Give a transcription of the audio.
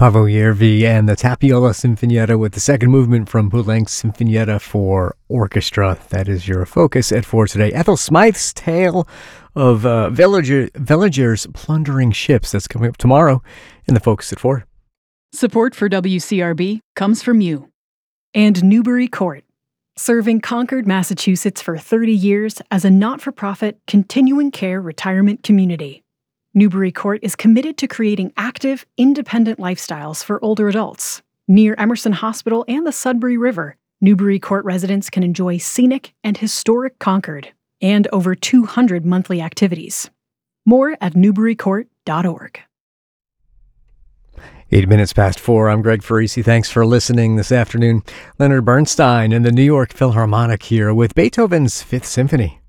Paavo Järvi and the Tapiola Sinfonietta with the second movement from Poulenc's Sinfonietta for Orchestra. That is your focus at 4 today. Ethel Smythe's tale of villagers plundering ships. That's coming up tomorrow in the focus at 4. Support for WCRB comes from you and Newbury Court, serving Concord, Massachusetts for 30 years as a not-for-profit continuing care retirement community. Newbury Court is committed to creating active, independent lifestyles for older adults. Near Emerson Hospital and the Sudbury River, Newbury Court residents can enjoy scenic and historic Concord and over 200 monthly activities. More at newburycourt.org. 8 minutes past 4. I'm Greg Farisi. Thanks for listening this afternoon. Leonard Bernstein and the New York Philharmonic here with Beethoven's Fifth Symphony.